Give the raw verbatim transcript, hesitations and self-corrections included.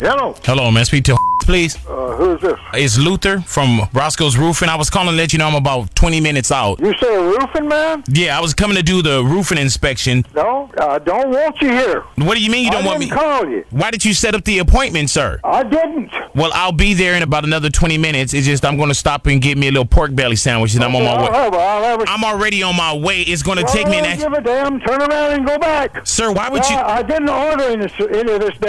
Hello. Hello, man. Speak to please. Uh, who's this? It's Luther from Roscoe's Roofing. I was calling to let you know I'm about twenty minutes out. You say a roofing man? Yeah, I was coming to do the roofing inspection. No, I don't want you here. What do you mean you don't I want didn't me? call you. Why did you set up the appointment, sir? I didn't. Well, I'll be there in about another twenty minutes. It's just I'm going to stop and get me a little pork belly sandwich, and I'm on my I'll way. have a, I'll have a, I'm already on my way. It's going to well, take me I an don't extra. give a damn. Turn around and go back. Sir, why would you? I, I didn't order any, any of this